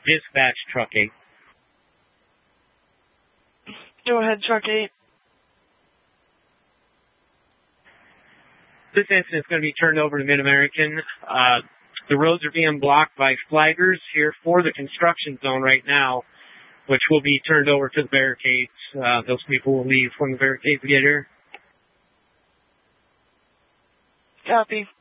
Dispatch Truck 8. Go ahead, Truck 8. This incident is going to be turned over to Mid-American. The roads are being blocked by flaggers here for the construction zone right now, which will be turned over to the barricades. Those people will leave when the barricades get here. Copy.